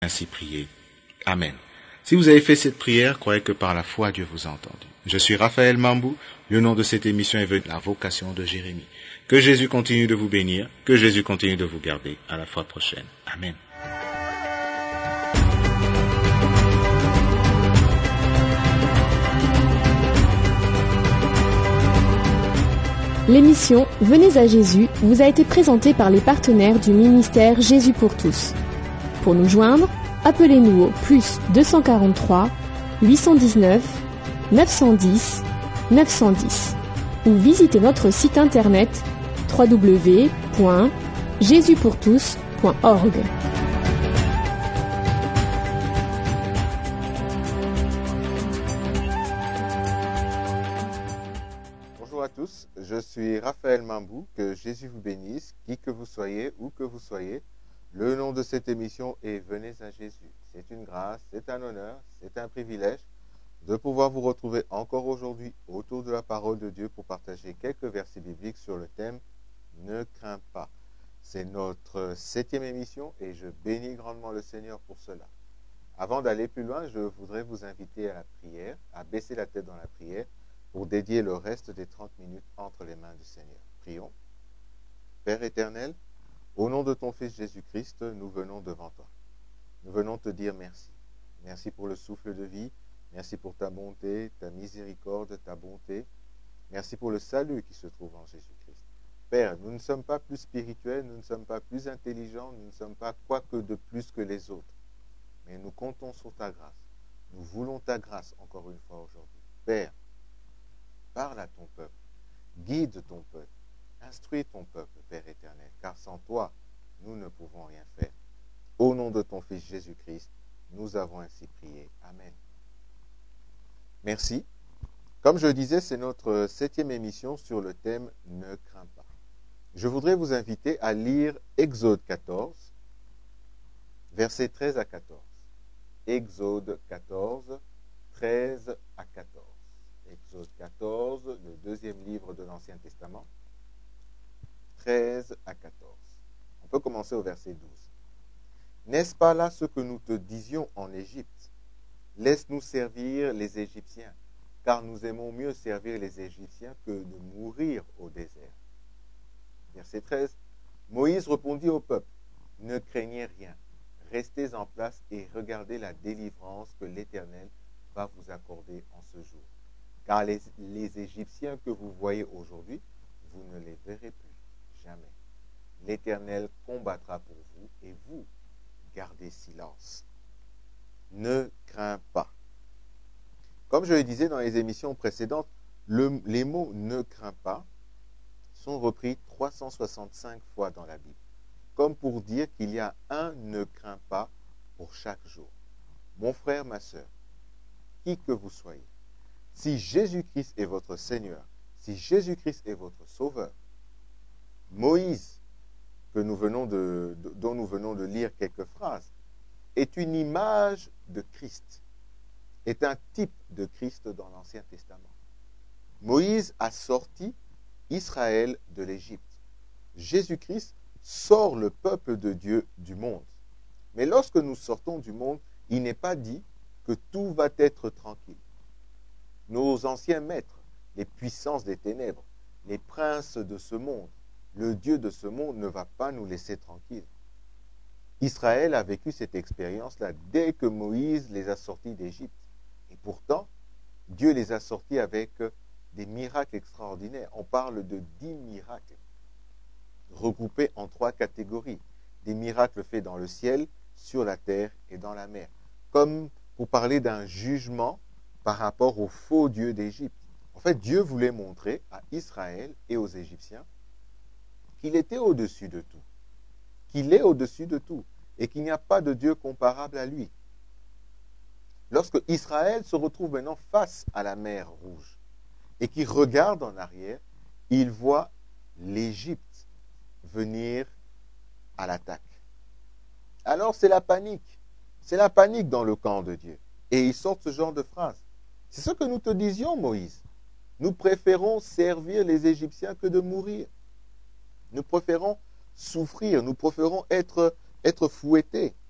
Ainsi prier. Amen. Si vous avez fait cette prière, croyez que par la foi, Dieu vous a entendu. Je suis Raphaël Mambou. Le nom de cette émission est venu la vocation de Jérémie. Que Jésus continue de vous bénir, que Jésus continue de vous garder. À la fois prochaine. Amen. L'émission Venez à Jésus vous a été présentée par les partenaires du ministère Jésus pour tous. Pour nous joindre, appelez-nous au plus 243 819 910 910 ou visitez notre site internet www.jesuspourtous.org. Bonjour à tous, je suis Raphaël Mambou, que Jésus vous bénisse, qui que vous soyez, où que vous soyez. Le nom de cette émission est Venez à Jésus. C'est une grâce, c'est un honneur, c'est un privilège de pouvoir vous retrouver encore aujourd'hui autour de la parole de Dieu pour partager quelques versets bibliques sur le thème « Ne crains pas ». C'est notre 7e émission et je bénis grandement le Seigneur pour cela. Avant d'aller plus loin, je voudrais vous inviter à la prière, à baisser la tête dans la prière pour dédier le reste des 30 minutes entre les mains du Seigneur. Prions. Père éternel, au nom de ton Fils Jésus-Christ, nous venons devant toi. Nous venons te dire merci. Merci pour le souffle de vie. Merci pour ta bonté, ta miséricorde, ta bonté. Merci pour le salut qui se trouve en Jésus-Christ. Père, nous ne sommes pas plus spirituels, nous ne sommes pas plus intelligents, nous ne sommes pas quoi que de plus que les autres. Mais nous comptons sur ta grâce. Nous voulons ta grâce encore une fois aujourd'hui. Père, parle à ton peuple. Guide ton peuple. Instruis ton peuple, Père éternel, car sans toi, nous ne pouvons rien faire. Au nom de ton Fils Jésus-Christ, nous avons ainsi prié. Amen. Merci. Comme je disais, c'est notre 7e émission sur le thème « Ne crains pas ». Je voudrais vous inviter à lire Exode 14, versets 13 à 14. Exode 14, 13 à 14. Exode 14, le deuxième livre de l'Ancien Testament. 13 à 14. On peut commencer au verset 12. « N'est-ce pas là ce que nous te disions en Égypte? Laisse-nous servir les Égyptiens, car nous aimons mieux servir les Égyptiens que de mourir au désert. » Verset 13. « Moïse répondit au peuple, ne craignez rien, restez en place et regardez la délivrance que l'Éternel va vous accorder en ce jour. Car les Égyptiens que vous voyez aujourd'hui, vous ne les verrez plus. Jamais. L'Éternel combattra pour vous et vous, gardez silence. Ne crains pas. » Comme je le disais dans les émissions précédentes, les mots « ne crains pas » sont repris 365 fois dans la Bible, comme pour dire qu'il y a un « ne crains pas » pour chaque jour. Mon frère, ma sœur, qui que vous soyez, si Jésus-Christ est votre Seigneur, si Jésus-Christ est votre Sauveur, Moïse, dont nous venons de lire quelques phrases, est une image de Christ, est un type de Christ dans l'Ancien Testament. Moïse a sorti Israël de l'Égypte. Jésus-Christ sort le peuple de Dieu du monde. Mais lorsque nous sortons du monde, il n'est pas dit que tout va être tranquille. Nos anciens maîtres, les puissances des ténèbres, les princes de ce monde, le Dieu de ce monde ne va pas nous laisser tranquilles. Israël a vécu cette expérience-là dès que Moïse les a sortis d'Égypte. Et pourtant, Dieu les a sortis avec des miracles extraordinaires. On parle de 10 miracles, regroupés en 3 catégories. Des miracles faits dans le ciel, sur la terre et dans la mer. Comme pour parler d'un jugement par rapport aux faux dieux d'Égypte. En fait, Dieu voulait montrer à Israël et aux Égyptiens qu'il était au-dessus de tout, qu'il est au-dessus de tout, et qu'il n'y a pas de Dieu comparable à lui. Lorsque Israël se retrouve maintenant face à la mer Rouge, et qu'il regarde en arrière, il voit l'Égypte venir à l'attaque. Alors c'est la panique dans le camp de Dieu. Et ils sortent ce genre de phrase. C'est ce que nous te disions, Moïse. Nous préférons servir les Égyptiens que de mourir. Nous préférons souffrir, nous préférons être fouettés